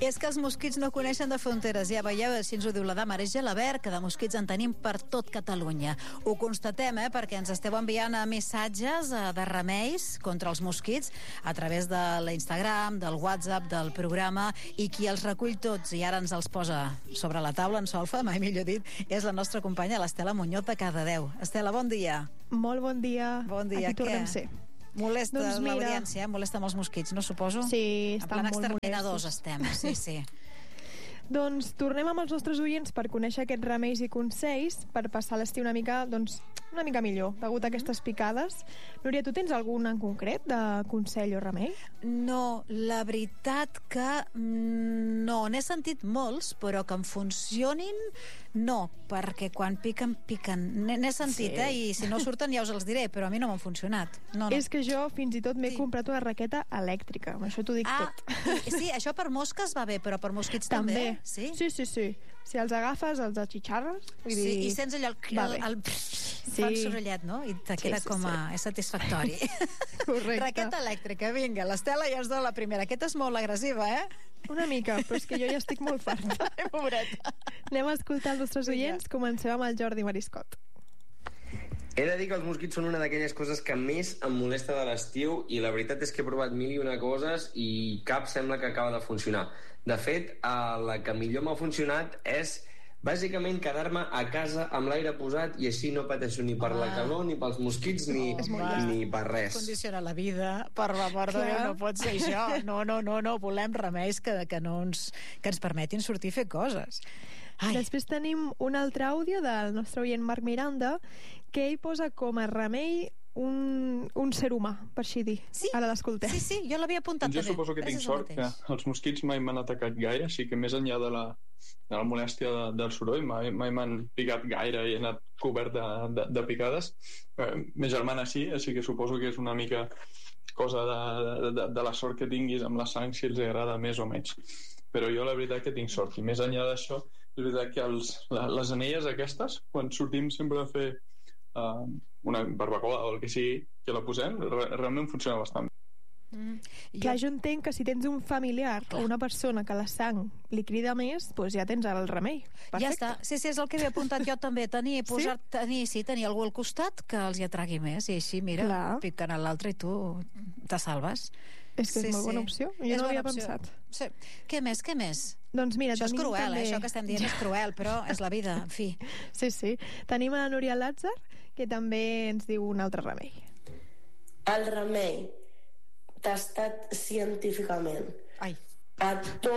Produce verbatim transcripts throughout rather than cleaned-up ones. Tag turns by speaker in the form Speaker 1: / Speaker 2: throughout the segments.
Speaker 1: És que els mosquits no coneixen de fronteres. Ja veieu, si ens ho diu la dama Maria Gelabert, que de mosquits en tenim per tot Catalunya. Ho constatem, eh, perquè ens esteu enviant missatges de remeis contra els mosquits a través de l'Instagram, del WhatsApp, del programa, i qui els recull tots i ara ens els posa sobre la taula en solfa, mai millor dit, és la nostra companya, l'Estela Muñoz de Cardedeu. Estela, bon dia.
Speaker 2: Molt bon dia.
Speaker 1: Bon dia.
Speaker 2: Aquí tornem a ser.
Speaker 1: Molesta
Speaker 2: doncs
Speaker 1: l'audiència, eh? Molesta amb els mosquits, no suposo?
Speaker 2: Sí, estan molt molestos.
Speaker 1: En plan exterminadors estem, sí, sí.
Speaker 2: Doncs tornem amb els nostres oients per conèixer aquests remeis i consells per passar l'estiu una mica, doncs, una mica millor, degut a aquestes picades. Núria, tu tens algun en concret de consell o remei?
Speaker 1: No, la veritat que no, n'he sentit molts, però que em funcionin no, perquè quan piquen, piquen. N'he sentit, sí. eh? I si no surten ja us els diré, però a mi no m'han funcionat. No, no.
Speaker 2: És que jo fins i tot m'he sí. comprat una raqueta elèctrica, amb això t'ho dic
Speaker 1: ah,
Speaker 2: tot.
Speaker 1: Sí, això per mosques va bé, però per mosquits també. també. Sí?
Speaker 2: Sí, sí, sí. Si els agafes, els atxitxarres...
Speaker 1: Vull dir... Sí, i sents allò... El, el, el,
Speaker 2: sí.
Speaker 1: fa el sorollet, no? I te queda sí, sí, com a... Sí. És satisfactori.
Speaker 2: Correcte.
Speaker 1: Raqueta elèctrica, vinga. L'Estela ja ens dona la primera. Aquesta és molt agressiva, eh?
Speaker 2: Una mica, però és que jo ja estic molt farta.
Speaker 1: Pobreta.
Speaker 2: Anem a escoltar els nostres oients. Comencem amb el Jordi Mariscot.
Speaker 3: He de dir que els mosquits són una d'aquelles coses que més em molesta de l'estiu i la veritat és que he provat mil i una coses i cap sembla que acaba de funcionar. De fet, la que millor m'ha funcionat és bàsicament quedar-me a casa amb l'aire posat i així no pateixo ni per ah. la calor, ni pels mosquits, ni, oh, ni per res.
Speaker 1: Condiciona la vida, per l'amor de Déu, no pot ser això. No, no, no, no, volem remeis que, que, no ens, que ens permetin sortir a fer coses. Ai.
Speaker 2: Després tenim un altre àudio del nostre oient Marc Miranda, que ell posa com a remei un, un ser humà, per així dir.
Speaker 1: Sí,
Speaker 2: ara l'escoltem.
Speaker 1: Sí, sí, jo l'havia apuntat
Speaker 4: jo
Speaker 1: també.
Speaker 4: Jo suposo que tinc sort que els mosquits mai m'han atacat gaire, així que més enllà de la, de la molèstia de, del soroll, mai, mai m'han picat gaire i he anat cobert de, de, de picades. Eh, ma germana sí, així que suposo que és una mica cosa de, de, de, de la sort que tinguis amb la sang, si els agrada més o menys. Però jo la veritat que tinc sort, i més enllà d'això és veritat que els, la, les anelles aquestes, quan sortim sempre a fer uh, una barbacoa o el que sigui, que la posem, re, realment funciona bastant.
Speaker 2: Mm. Clar, jo entenc que si tens un familiar Clar. o una persona que la sang li crida més, doncs ja tens el remei. Perfecte.
Speaker 1: Ja està. Sí, sí, és el que havia apuntat jo també. Tenir, posar, sí? tenir, sí, tenir algú al costat que els hi atragui més i així, mira, Clar. piquen a l'altre i tu te salves.
Speaker 2: És que
Speaker 1: sí,
Speaker 2: és molt
Speaker 1: sí.
Speaker 2: bona opció. Jo
Speaker 1: és
Speaker 2: no havia
Speaker 1: opció.
Speaker 2: pensat.
Speaker 1: Sí. Què més, què més?
Speaker 2: Doncs mira,
Speaker 1: això és cruel,
Speaker 2: també...
Speaker 1: eh? Això que estem dient és cruel, però és la vida, en fi.
Speaker 2: Sí, sí. Tenim a Núria Lázar, que també ens diu un altre remei.
Speaker 5: El remei testat científicament
Speaker 1: Ai.
Speaker 5: a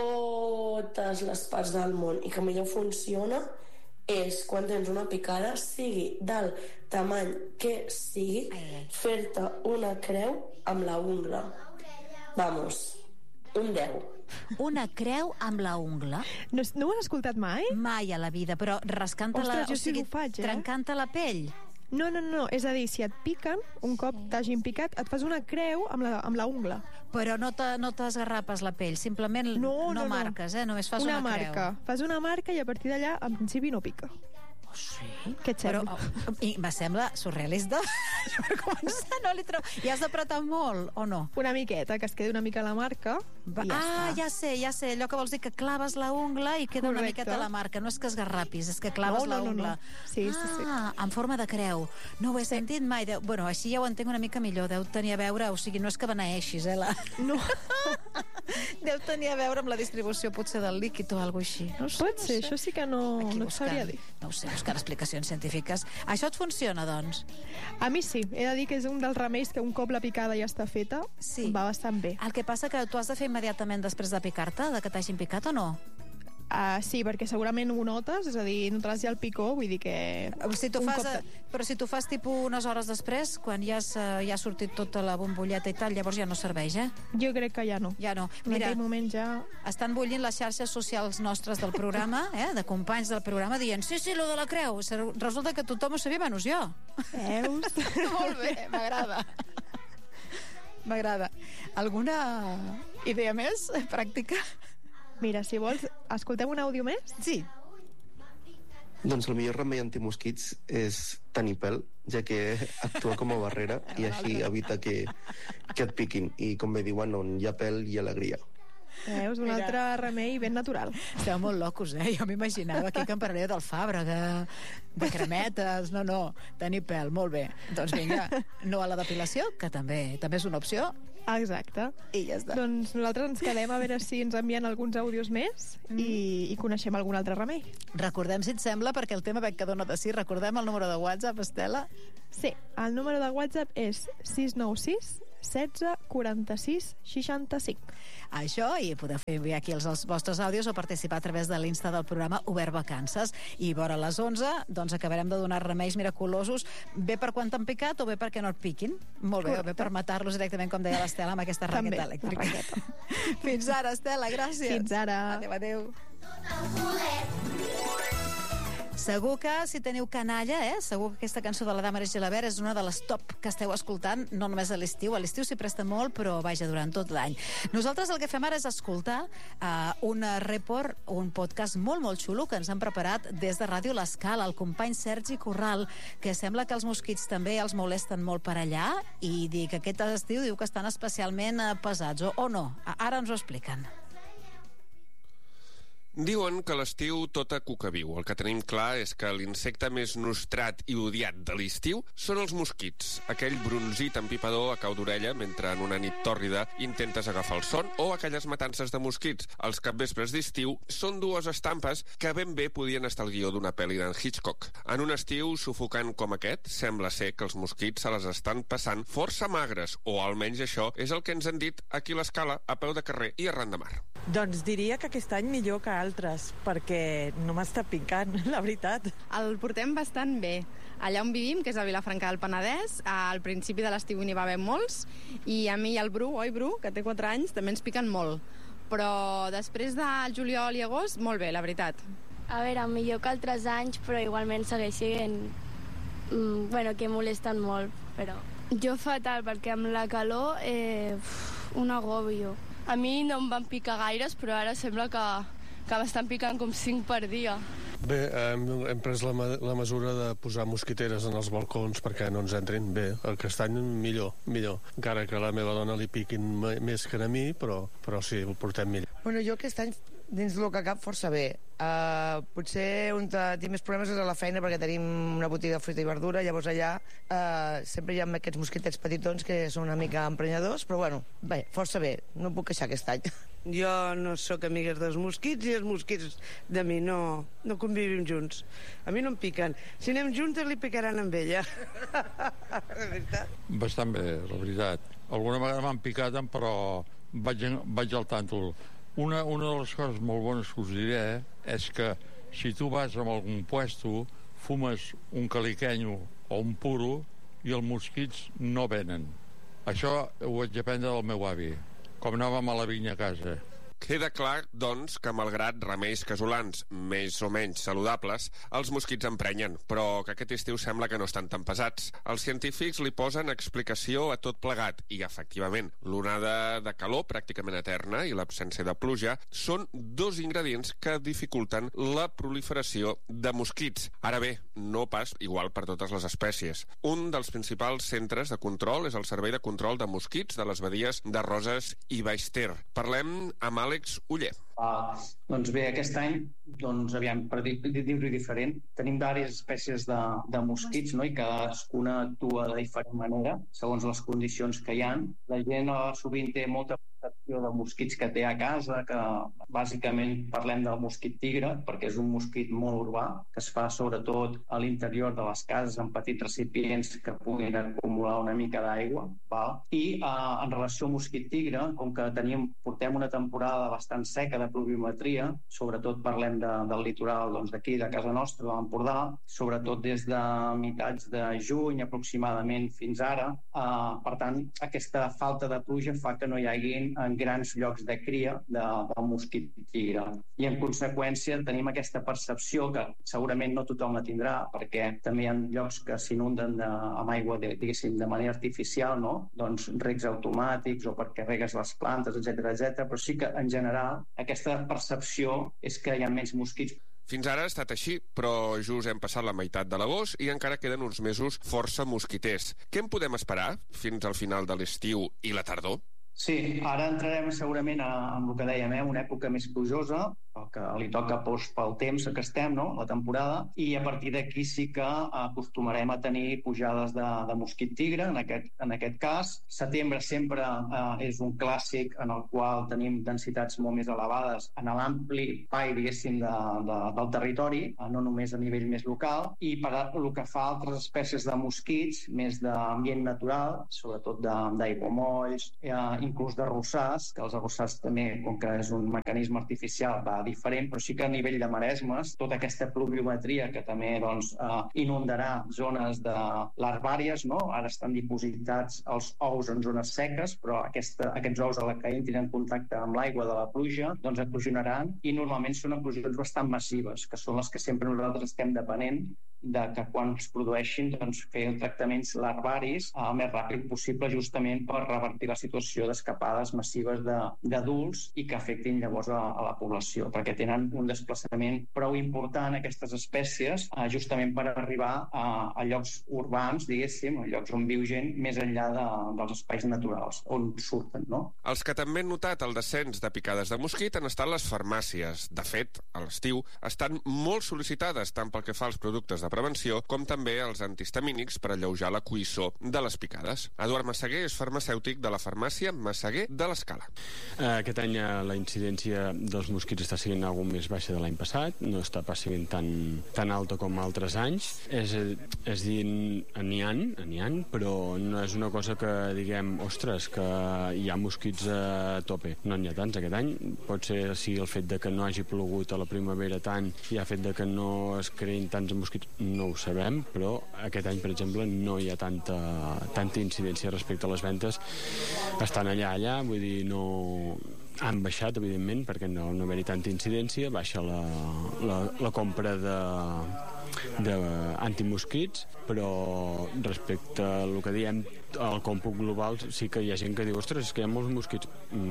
Speaker 5: totes les parts del món i que millor funciona és quan tens una picada, sigui del tamany que sigui, fer-te una creu amb la ungla. Vamos, un deu.
Speaker 1: Una creu amb la ungla?
Speaker 2: No, no ho has escoltat mai?
Speaker 1: Mai a la vida, però rascant-te la...
Speaker 2: Ostres, jo sí que ho faig, eh?
Speaker 1: Trencant-te la pell.
Speaker 2: No, no, no, és a dir, si et piquen, un cop t'hagin picat, et fas una creu amb la, amb la ungla.
Speaker 1: Però no t'esgarrapes la pell, simplement no, no, no marques, eh? Només fas una,
Speaker 2: una
Speaker 1: creu.
Speaker 2: marca. Fas una marca i a partir d'allà, en principi, no pica.
Speaker 1: Oh, sí?
Speaker 2: Què et sembla?
Speaker 1: Però, oh, i me sembla surrealista. Per començar, no li trobo... I has d'apretar molt, o no?
Speaker 2: Una miqueta, que es quedi una mica la marca.
Speaker 1: Va,
Speaker 2: ja
Speaker 1: ah,
Speaker 2: està.
Speaker 1: ja sé, ja sé. Allò que vols dir que claves la ungla i queda Correcte. una miqueta la marca. No és que esgarrapis, és que claves
Speaker 2: no, no,
Speaker 1: la ungla.
Speaker 2: No, no. Sí, sí, sí.
Speaker 1: Ah, en forma de creu. No ho he sí. sentit mai. Deu... Bueno, així ja ho entenc una mica millor. Deu tenir a veure... O sigui, no és que beneeixis, eh? La...
Speaker 2: No.
Speaker 1: Deu tenir a veure amb la distribució potser del líquid o alguna així. No sé,
Speaker 2: Pot
Speaker 1: no
Speaker 2: ser,
Speaker 1: sé.
Speaker 2: això sí que no, no et sabria dir.
Speaker 1: No ho sé, buscant explicacions científiques. Això et funciona, doncs?
Speaker 2: A mi sí. He de dir que és un dels remeis que un cop la picada ja està feta,
Speaker 1: sí.
Speaker 2: va bastant bé.
Speaker 1: El que passa que tu has de fer immediatament després de picar-te, de que t'hagin picat o no?
Speaker 2: Uh, sí, perquè segurament ho notes, és a dir, notaràs ja el picó, vull dir que...
Speaker 1: Si tu fas, de... Però si tu fas tipus unes hores després, quan ja, has, ja ha sortit tota la bombolleta i tal, llavors ja no serveix, eh?
Speaker 2: Jo crec que ja no.
Speaker 1: Ja no.
Speaker 2: En
Speaker 1: Mira,
Speaker 2: aquell moment ja...
Speaker 1: Estan bullint les xarxes socials nostres del programa, eh, de companys del programa, dient, sí, sí, lo de la creu. Resulta que tothom ho sabia, menys jo.
Speaker 2: Veus?
Speaker 1: Molt bé, m'agrada. M'agrada. Alguna idea més pràctica?
Speaker 2: Mira, si vols, escoltem un àudio més?
Speaker 1: Sí.
Speaker 6: Doncs el millor remei antimosquits és tenir pèl, ja que actua com a barrera i així evita que, que et piquin. I com bé diuen, on hi ha pèl hi ha alegria.
Speaker 2: Veus, un
Speaker 1: Mira.
Speaker 2: altre remei ben natural.
Speaker 1: Esteu molt locos, eh? Jo m'imaginava aquí que em parlaria d'alfàbrega, de cremetes, no, no, tenir pèl, molt bé. Doncs vinga, no a la depilació, que també també és una opció,
Speaker 2: Exacte.
Speaker 1: i ja està.
Speaker 2: Doncs nosaltres ens quedem a veure si ens envien alguns àudios més mm. i, i coneixem algun altre remei.
Speaker 1: Recordem, si et sembla, perquè el tema veig que dona de sí, recordem el número de WhatsApp, Estela?
Speaker 2: Sí, el número de WhatsApp és sis nou sis setze quaranta-sis seixanta-cinc.
Speaker 1: Això, i podeu fer enviar aquí els, els vostres àudios o participar a través de l'Insta del programa Obert Vacances. I vora les onze, doncs acabarem de donar remeis miraculosos, bé per quan t'han picat o bé perquè no et piquin. Molt bé, o bé per matar-los directament, com deia l'Estela, amb aquesta raqueta elèctrica.
Speaker 2: Raqueta.
Speaker 1: Fins ara, Estela, gràcies.
Speaker 2: Fins ara.
Speaker 1: Adéu, adéu. Segur que si teniu canalla, eh? Segur que aquesta cançó de la Dama Maria Gelabert és una de les top que esteu escoltant, no només a l'estiu. A l'estiu s'hi presta molt, però vaja, durant tot l'any. Nosaltres el que fem ara és escoltar uh, un report, un podcast molt, molt xulo que ens han preparat des de Ràdio L'Escala, el company Sergi Corral, que sembla que els mosquits també els molesten molt per allà, i dir que aquest estiu diu que estan especialment uh, pesats, o, o no. Ara ens ho expliquen.
Speaker 7: Diuen que a l'estiu tot a cuca viu. El que tenim clar és que l'insecte més nostrat i odiat de l'estiu són els mosquits. Aquell bronzit empipador a cau d'orella mentre en una nit tòrrida intentes agafar el son, o aquelles matances de mosquits als capvespres d'estiu són dues estampes que ben bé podien estar al guió d'una pel·li d'en Hitchcock. En un estiu sufocant com aquest, sembla ser que els mosquits se les estan passant força magres, o almenys això és el que ens han dit aquí a l'Escala, a peu de carrer i arran de mar.
Speaker 8: Doncs diria que aquest any millor que altres, perquè no m'està picant, la veritat.
Speaker 9: El portem bastant bé. Allà on vivim, que és a Vilafranca del Penedès, al principi de l'estiu n'hi va haver molts, i a mi i el Bru, oi Bru, que té quatre anys, també ens piquen molt. Però després del juliol i agost, molt bé, la veritat.
Speaker 10: A veure, millor que altres anys, però igualment segueix sent... Mm, bueno, que molesten molt, però... Jo fatal, perquè amb la calor, eh, un agobio. A mi no em van picar gaires, però ara sembla que, que m'estan picant com cinc per dia.
Speaker 11: Bé, hem, hem pres la, la mesura de posar mosquiteres en els balcons perquè no ens entrin. Bé, aquest any millor, millor. Encara que a la meva dona li piquin més que a mi, però, però sí, ho portem millor.
Speaker 12: Bueno, jo aquest any, dins del que cap, força bé. Uh, potser on tinc més problemes és a la feina, perquè tenim una botiga de fruita i verdura, llavors allà uh, sempre hi ha aquests mosquitets petitons que són una mica emprenyadors, però bueno, bé, força bé, no puc queixar aquest any.
Speaker 13: Jo no sóc amigues dels mosquits i els mosquits de mi no, no convivim junts. A mi no em piquen. Si anem juntes li picaran amb ella.
Speaker 14: Bastant bé, la veritat. Alguna vegada m'han picat, però vaig, vaig al tàntol. Una, una de les coses molt bones que us diré és que si tu vas a algun puesto, fumes un caliquenyo o un puro i els mosquits no venen. Això ho vaig aprendre del meu avi, com anàvem a la vinya a casa.
Speaker 7: Queda clar, doncs, que malgrat remeis casolans més o menys saludables, els mosquits emprenyen, però que aquest estiu sembla que no estan tan pesats. Els científics li posen explicació a tot plegat i, efectivament, l'onada de calor pràcticament eterna i l'absència de pluja són dos ingredients que dificulten la proliferació de mosquits. Ara bé, no pas igual per totes les espècies. Un dels principals centres de control és el Servei de Control de Mosquits de les Badies de Roses i Baix Ter. Parlem amb Àlex Uller.
Speaker 15: Uh, doncs bé, aquest any, doncs, aviam, per dir-ho diferent, tenim diverses espècies de, de mosquits, no? I cadascuna actua de diferent manera, segons les condicions que hi ha. La gent uh, sovint té molta percepció de mosquits que té a casa, que bàsicament parlem del mosquit tigre, perquè és un mosquit molt urbà, que es fa sobretot a l'interior de les cases, en petits recipients que puguin acumular una mica d'aigua. I uh, en relació al mosquit tigre, com que teníem, portem una temporada bastant seca de pluviometria, sobretot parlem de, del litoral doncs, d'aquí, de casa nostra, de l'Empordà, sobretot des de mitats de juny aproximadament fins ara. Uh, per tant, aquesta falta de pluja fa que no hi haguin en grans llocs de cria de, del mosquit tigre. I en conseqüència tenim aquesta percepció que segurament no tothom la tindrà, perquè també hi ha llocs que s'inunden de, amb aigua de, diguéssim, de manera artificial, no? Doncs regs automàtics o perquè regues les plantes, etcètera, etcètera. Però sí que en general aquesta percepció és que hi ha menys mosquits.
Speaker 7: Fins ara ha estat així, però just hem passat la meitat de l'agost i encara queden uns mesos força mosquiters. Què en podem esperar fins al final de l'estiu i la tardor?
Speaker 15: Sí, ara entrarem segurament a, en el que dèiem, eh, una època més plujosa, el que li toca doncs, pel temps que estem, no? La temporada, i a partir d'aquí sí que acostumarem a tenir pujades de, de mosquit tigre, en aquest, en aquest cas. Setembre sempre eh, és un clàssic en el qual tenim densitats molt més elevades en l'ampli espai, diguéssim, de, de, del territori, eh, no només a nivell més local, i per a el que fa a altres espècies de mosquits, més d'ambient natural, sobretot d'aiguamolls, eh, inclús de rossars, que els arrossars també, com que és un mecanisme artificial, va diferent, però sí que a nivell de maresmes, tota aquesta pluviometria que també doncs, eh, inundarà zones de larvàries, no? Ara estan dipositats els ous en zones seques, però aquesta, aquests ous a la que entrin en contacte amb l'aigua de la pluja, doncs eclosionaran, i normalment són eclosions bastant massives, que són les que sempre nosaltres estem depenent de que quan es produeixin doncs, fer tractaments larvaris el més ràpid possible, justament per revertir la situació d'escapades massives d'adults i que afectin llavors a, a la població, perquè tenen un desplaçament prou important aquestes espècies, eh, justament per arribar a, a llocs urbans, diguéssim, a llocs on viu gent més enllà de, dels espais naturals on surten, no?
Speaker 7: Els que també han notat el descens de picades de mosquit han estat les farmàcies. De fet, a l'estiu estan molt sol·licitades tant pel que fa als productes de prevenció com també els antihistamínics per alleujar la coïssor de les picades. Eduard Massaguer és farmacèutic de la farmàcia Massaguer de l'Escala.
Speaker 16: Aquest any la incidència dels mosquits està sent algo més baixa de l'any passat, no està pas sent tan, tan alta com altres anys. És, és dir, n'hi ha, n'hi ha, però no és una cosa que diguem, ostres, que hi ha mosquits a tope. No n'hi ha tants aquest any. Pot ser sí, el fet de que no hagi plogut a la primavera tant i el fet de que no es creïn tants mosquits, no ho sabem, però aquest any, per exemple, no hi ha tanta, tanta incidència respecte a les ventes. Estan allà, allà, vull dir, no... Han baixat, evidentment, perquè no, no haver-hi tanta incidència, baixa la, la, la compra de d'antimosquits, però respecte a el que diem al còmput global sí que hi ha gent que diu, ostres, és que hi ha molts mosquits.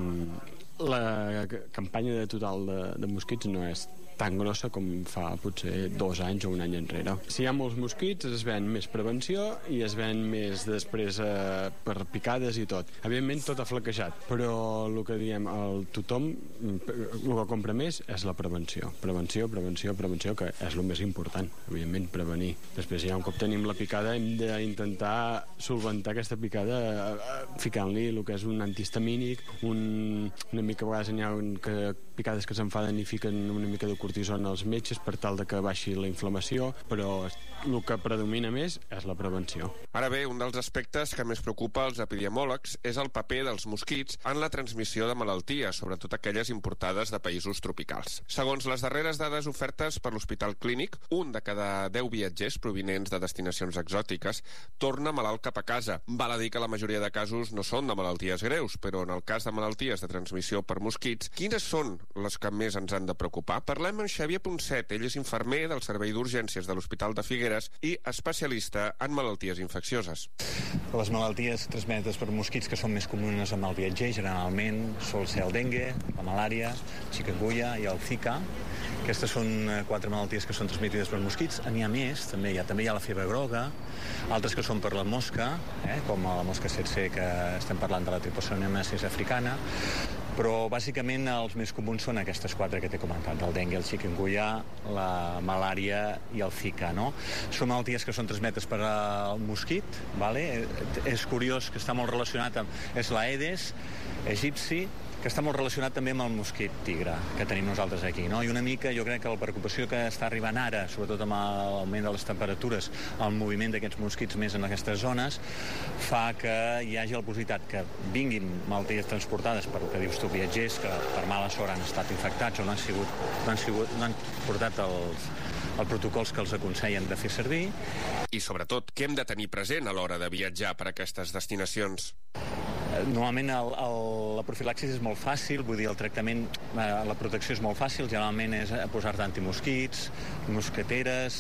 Speaker 16: Mm, la campanya de total de, de mosquits no és tan grossa com fa potser dos anys o un any enrere. Si hi ha molts mosquits es ven més prevenció i es ven més després eh, per picades i tot. Evidentment tot ha flaquejat, però el que diem, el tothom el que compra més és la prevenció. Prevenció, prevenció, prevenció, que és el més important, evidentment, prevenir. Després ja un cop tenim la picada hem d'intentar solventar aquesta picada eh, ficant-li el que és un antihistamínic, un, una mica a vegades n'hi ha que, picades que s'enfaden i fiquen una mica de cortisona als metges per tal de que baixi la inflamació, però el que predomina més és la prevenció.
Speaker 7: Ara bé, un dels aspectes que més preocupa els epidemiòlegs és el paper dels mosquits en la transmissió de malalties, sobretot aquelles importades de països tropicals. Segons les darreres dades ofertes per l'Hospital Clínic, un de cada deu viatgers provinents de destinacions exòtiques torna malalt cap a casa. Val a dir que la majoria de casos no són de malalties greus, però en el cas de malalties de transmissió per mosquits, quines són les que més ens han de preocupar? Parlem amb Xavier Ponset, ell és infermer del Servei d'Urgències de l'Hospital de Figueres i especialista en malalties infeccioses.
Speaker 17: Les malalties transmeses per mosquits que són més comunes amb el viatger, generalment sol ser el dengue, la malària, chikungunya i el zika. Aquestes són quatre malalties que són transmitides per mosquits. N'hi ha més, també hi ha, també hi ha la febre groga, altres que són per la mosca, eh, com la mosca tsetse, que estem parlant de la Trypanosomiasis africana, però bàsicament els més comuns són aquestes quatre que t'he comentat, el dengue, el chikungunya, la malària i el zika, no? Són malalties que són transmetes per al mosquit, vale? És curiós que està molt relacionat amb... és l'Aedes aegypti, que està molt relacionat també amb el mosquit tigre que tenim nosaltres aquí, no? I una mica jo crec que la preocupació que està arribant ara, sobretot amb l'augment de les temperatures, el moviment d'aquests mosquits més en aquestes zones, fa que hi hagi la possibilitat que vinguin malalties transportades per el que dius tu, viatgers que per mala sort han estat infectats o no han, sigut, no han, sigut, no han portat els, els protocols que els aconsellen de fer servir.
Speaker 7: I sobretot, què hem de tenir present a l'hora de viatjar per a aquestes destinacions?
Speaker 17: Normalment el, el, la profilaxis és molt fàcil, vull dir, el tractament, eh, la protecció és molt fàcil, generalment és posar-te antimosquits, mosqueteres,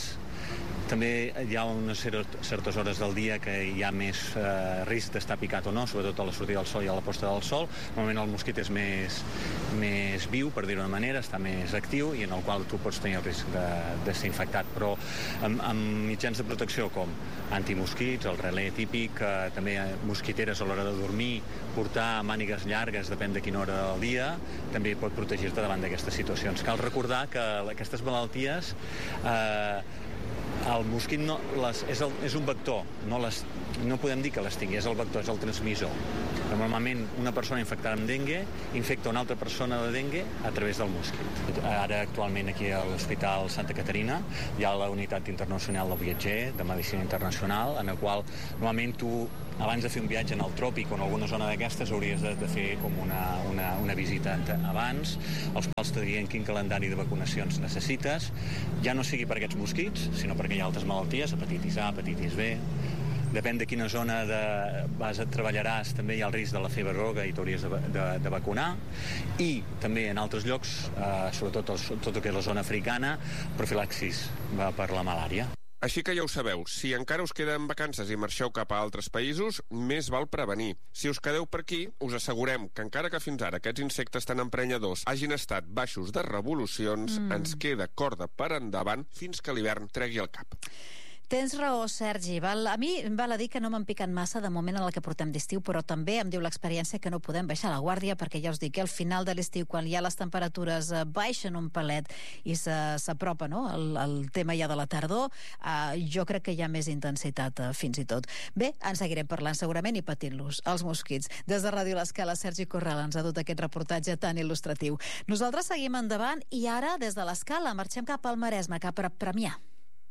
Speaker 17: També hi ha unes certes hores del dia que hi ha més eh, risc d'estar picat o no, sobretot a la sortida del sol i a la posta del sol. Normalment el mosquit és més, més viu, per dir-ho d'una manera, està més actiu i en el qual tu pots tenir el risc de, de ser infectat. Però amb, amb mitjans de protecció com antimosquits, el relé típic, eh, també mosquiteres a l'hora de dormir, portar mànigues llargues, depèn de quina hora del dia, també pot protegir-te davant d'aquestes situacions. Cal recordar que aquestes malalties eh, el mosquit no, les, és, el, és un vector, no, les, no podem dir que les tingui, és el vector, és el transmissor. Normalment una persona infectada amb dengue infecta una altra persona de dengue a través del mosquit. Ara actualment aquí a l'Hospital Santa Caterina hi ha la unitat internacional del viatger de medicina internacional, en la qual normalment tu abans de fer un viatge en el tròpic o en alguna zona d'aquestes hauries de, de fer com una, una, una visita abans, els quals te dirien quin calendari de vacunacions necessites, ja no sigui per aquests mosquits, sinó perquè hi ha altres malalties, hepatitis A, hepatitis B. Depèn de quina zona de, vas, treballaràs, també hi ha el risc de la febre groga i t'hauries de, de, de vacunar. I també en altres llocs, eh, sobretot el, tot el que és la zona africana, profilaxis per la malària.
Speaker 7: Així que ja ho sabeu, si encara us queden vacances i marxeu cap a altres països, més val prevenir. Si us quedeu per aquí, us assegurem que encara que fins ara aquests insectes tan emprenyadors hagin estat baixos de revolucions, mm. ens queda corda per endavant fins que l'hivern tregui el cap.
Speaker 1: Tens raó, Sergi. Val, a mi val a dir que no m'han picat massa de moment en el que portem d'estiu, però també em diu l'experiència que no podem baixar la guàrdia, perquè ja us dic que al final de l'estiu, quan ja les temperatures baixen un palet i s'apropa, no?, el, el tema ja de la tardor, eh, jo crec que hi ha més intensitat eh, fins i tot. Bé, en seguirem parlant segurament i patint-los, els mosquits. Des de Ràdio L'Escala, Sergi Corral ens ha dut aquest reportatge tan il·lustratiu. Nosaltres seguim endavant i ara, des de l'Escala, marxem cap al Maresme, cap a Premià.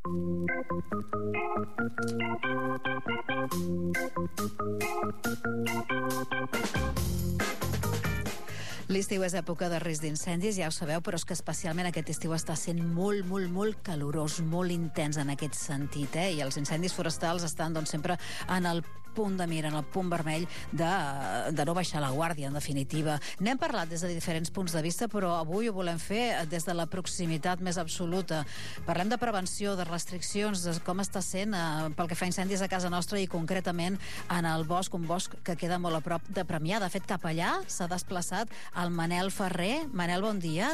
Speaker 1: L'estiu és època de risc d'incendis, ja ho sabeu, però és que especialment aquest estiu està sent molt, molt, molt calorós, molt intens en aquest sentit, eh? I els incendis forestals estan, doncs, sempre en el punt de mira, en el punt vermell de, de no baixar la guàrdia, en definitiva. N'hem parlat des de diferents punts de vista, però avui ho volem fer des de la proximitat més absoluta. Parlem de prevenció, de restriccions, de com està sent eh, pel que fa a incendis a casa nostra i concretament en el bosc, un bosc que queda molt a prop de Premià. De fet, cap allà s'ha desplaçat el Manel Ferrer. Manel, bon dia.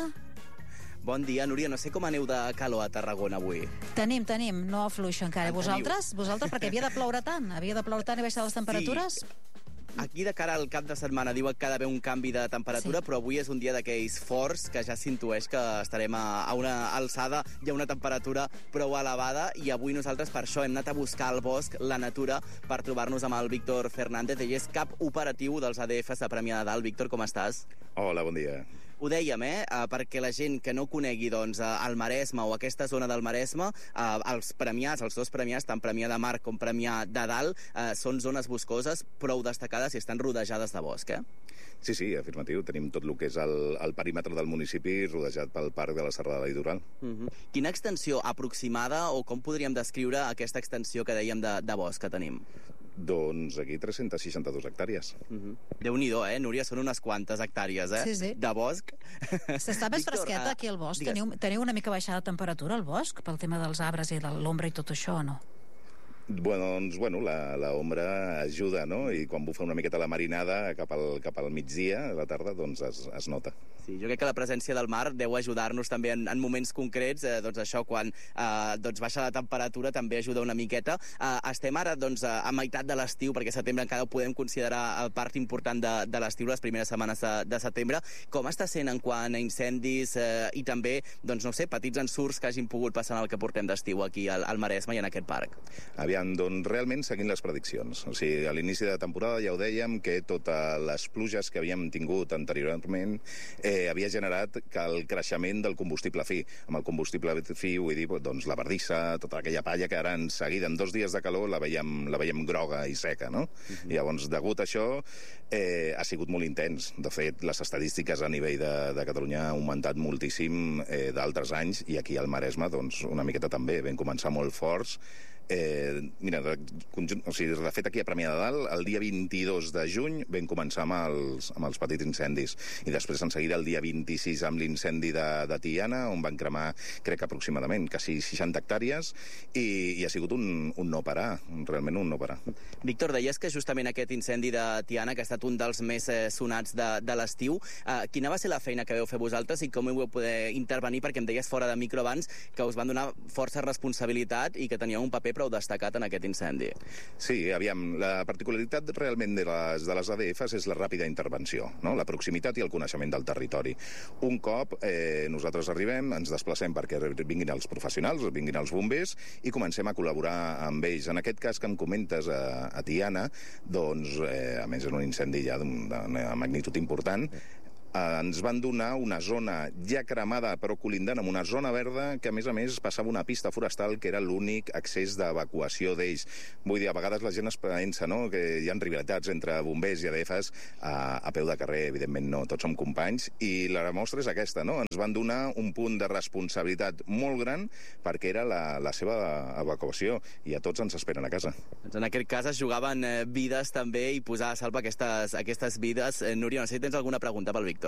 Speaker 18: Bon dia, Núria. No sé com aneu de calor a Tarragona avui.
Speaker 1: Tenim, tenim. No afluixo encara. En vosaltres? Teniu. Vosaltres? Perquè havia de ploure tant. Havia de ploure tant i baixar les temperatures?
Speaker 18: Sí. Aquí de cara al cap de setmana diuen que ha d'haver un canvi de temperatura, sí. Però avui és un dia d'aquells forts que ja s'intueix que estarem a, a una alçada i a una temperatura prou elevada, i avui nosaltres per això hem anat a buscar al bosc la natura per trobar-nos amb el Víctor Fernández. Ell és cap operatiu dels A D Fs de Premià de Dalt. Víctor, com estàs?
Speaker 19: Hola, bon dia.
Speaker 18: Ho dèiem, eh? Uh, perquè la gent que no conegui doncs, uh, el Maresme o aquesta zona del Maresme, uh, els premiats, els dos premiats, tant Premià de Mar com Premià de Dalt, uh, són zones boscoses prou destacades i estan rodejades de bosc, eh?
Speaker 19: Sí, sí, afirmatiu. Tenim tot el que és el, el perímetre del municipi rodejat pel Parc de la Serrada Litoral.
Speaker 18: Uh-huh. Quina extensió aproximada o com podríem descriure aquesta extensió que dèiem de, de bosc que tenim?
Speaker 19: Doncs aquí tres-centes seixanta-dues hectàrees.
Speaker 18: Uh-huh. Déu-n'hi-do, eh, Núria? Són unes quantes hectàrees, eh?
Speaker 1: Sí, sí.
Speaker 18: De bosc.
Speaker 1: S'està més fresqueta aquí al bosc. Teniu, teniu una mica baixada de temperatura al bosc pel tema dels arbres i de l'ombra i tot això, o no?
Speaker 19: Bueno, doncs, bueno, la, la ombra ajuda, no? I quan bufa una miqueta la marinada cap al, cap al migdia, a la tarda, doncs es, es nota.
Speaker 18: Sí, jo crec que la presència del mar deu ajudar-nos també en, en moments concrets, eh, doncs això, quan eh, doncs baixa la temperatura també ajuda una miqueta. Eh, estem ara doncs, a, a meitat de l'estiu, perquè setembre encara ho podem considerar part important de, de l'estiu, les primeres setmanes de, de setembre. Com està sent en quant a incendis eh, i també, doncs no sé, petits ensurts que hagin pogut passar en el que portem d'estiu aquí al, al Maresme i en aquest parc?
Speaker 19: Aviam, doncs realment seguint les prediccions. O sigui, a l'inici de temporada ja ho dèiem, que totes les pluges que havíem tingut anteriorment eh, havia generat que el creixement del combustible fi. Amb el combustible fi, vull dir, doncs la bardissa, tota aquella palla que ara en seguida, en dos dies de calor, la veiem, la veiem groga i seca, no? Uh-huh. I llavors, degut a això, eh, ha sigut molt intens. De fet, les estadístiques a nivell de, de Catalunya han augmentat moltíssim eh, d'altres anys, i aquí al Maresme, doncs, una miqueta també. Vam començar molt forts, Eh, mira, de, conjunt, o sigui, de fet, aquí a Premià de Dalt, el dia vint-i-dos de juny vam començar amb els, amb els petits incendis. I després, en seguida, el dia vint-i-sis amb l'incendi de, de Tiana, on van cremar, crec, aproximadament quasi seixanta hectàrees, i, i ha sigut un, un no parar, realment un no parar.
Speaker 18: Víctor, deies que justament aquest incendi de Tiana, que ha estat un dels més eh, sonats de, de l'estiu, eh, quina va ser la feina que vau fer vosaltres i com hi vau poder intervenir? Perquè em deies fora de micro abans que us van donar força responsabilitat i que teníeu un paper prou destacat en aquest incendi.
Speaker 19: Sí, aviam, la particularitat realment de les, de les A D Fs és la ràpida intervenció, no? La proximitat i el coneixement del territori. Un cop eh, nosaltres arribem, ens desplacem perquè vinguin els professionals, vinguin els bombers, i comencem a col·laborar amb ells. En aquest cas que em comentes a, a Tiana, doncs, eh, a més és un incendi ja d'una magnitud important, Eh, ens van donar una zona ja cremada però colindant amb una zona verda que a més a més passava una pista forestal que era l'únic accés d'evacuació d'ells. Vull dir, a vegades la gent es pensa, no?, que hi ha rivalitats entre bombers i A D Fs a, a peu de carrer. Evidentment no, tots som companys, i la mostra és aquesta, no? Ens van donar un punt de responsabilitat molt gran perquè era la, la seva evacuació, i a tots ens esperen a casa.
Speaker 18: En aquest cas es jugaven eh, vides també i posar a salvo aquestes, aquestes vides. Eh, Núria, no sé si tens alguna pregunta pel Víctor.